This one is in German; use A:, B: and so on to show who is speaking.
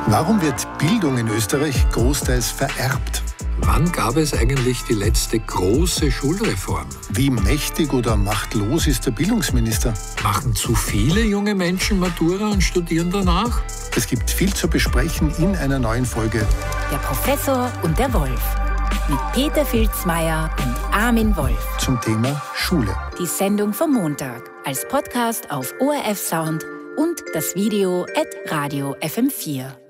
A: Warum wird Bildung in Österreich großteils vererbt?
B: Wann gab es eigentlich die letzte große Schulreform?
A: Wie mächtig oder machtlos ist der Bildungsminister?
B: Machen zu viele junge Menschen Matura und studieren danach?
A: Es gibt viel zu besprechen in einer neuen Folge.
C: Der Professor und der Wolf. Mit Peter Filzmeier und Armin Wolf.
A: Zum Thema Schule.
C: Die Sendung vom Montag. Als Podcast auf ORF Sound und das Video @Radio FM4.